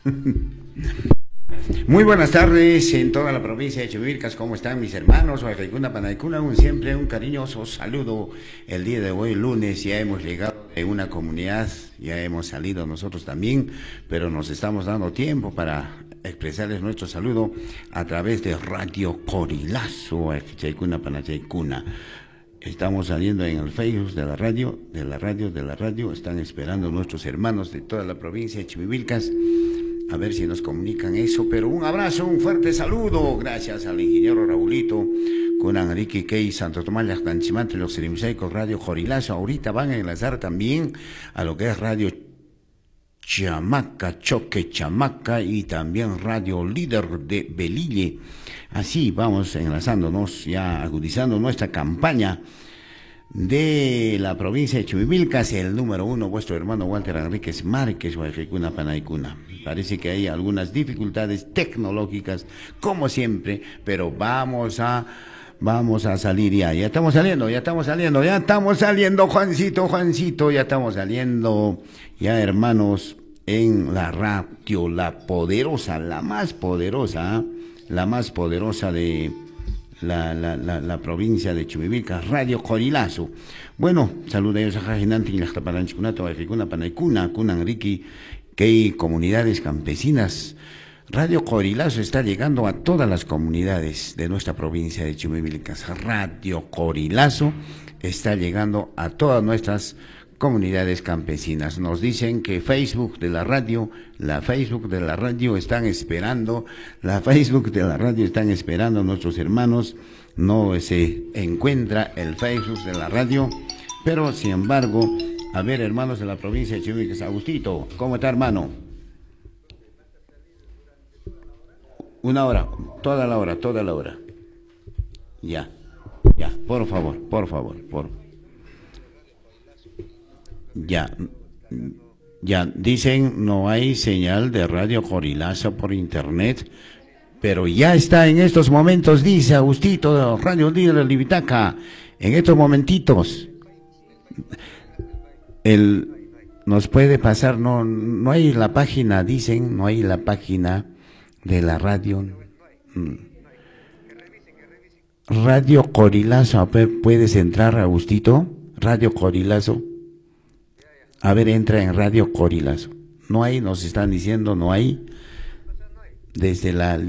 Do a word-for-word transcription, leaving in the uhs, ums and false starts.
Muy buenas tardes en toda la provincia de Chuvilcas. ¿Cómo están mis hermanos? Huaycaicuna, Panaicuna, un siempre un cariñoso saludo. El día de hoy, lunes, ya hemos llegado de una comunidad, ya hemos salido nosotros también, pero nos estamos dando tiempo para expresarles nuestro saludo a través de Radio Corilazo, Huaycaicuna, Panaicuna. Estamos saliendo en el Facebook de la radio, de la radio, de la radio. Están esperando nuestros hermanos de toda la provincia de Chuvilcas. A ver si nos comunican eso, pero un abrazo, un fuerte saludo, gracias al ingeniero Raulito, con Enrique Key, Santo Tomás, Lactanchimante, los Cerimseicos, Radio Corilazo. Ahorita van a enlazar también a lo que es Radio Chamaca, Choque Chamaca, y también Radio Líder de Belille. Así vamos enlazándonos, ya agudizando nuestra campaña de la provincia de Chuvilcas, el número uno, vuestro hermano Walter Enríquez Márquez, Huaycaicuna, Panaicuna. Parece que hay algunas dificultades tecnológicas, como siempre, pero vamos a, vamos a salir ya. Ya estamos saliendo, ya estamos saliendo, ya estamos saliendo, Juancito, Juancito, ya estamos saliendo, ya hermanos, en la radio, la poderosa, la más poderosa, la más poderosa de La, la, la, la provincia de Chuvilcas, Radio Corilazo. Bueno, saludos a Jajinanti, Lachtapalanchikunato, Huaycaicuna, Panaicuna, Kunan Riki, que hay comunidades campesinas. Radio Corilazo está llegando a todas las comunidades de nuestra provincia de Chuvilcas. Radio Corilazo está llegando a todas nuestras comunidades campesinas. Nos dicen que Facebook de la radio, la Facebook de la radio están esperando, la Facebook de la radio están esperando nuestros hermanos. No se encuentra el Facebook de la radio, pero sin embargo, a ver, hermanos de la provincia de Chuvilcas, Agustito, ¿cómo está, hermano? Una hora, toda la hora, toda la hora. Ya, ya, por favor, por favor, por favor. Ya, ya, dicen no hay señal de Radio Corilazo por internet, pero ya está en estos momentos, dice Agustito, Radio Líder de Libitaca, en estos momentitos. El, nos puede pasar, no, no hay la página, dicen, no hay la página de la radio. Radio Corilazo, a ver, ¿puedes entrar, Agustito? Radio Corilazo. A ver, entra en Radio Corilazo. No hay, nos están diciendo, no hay. Desde la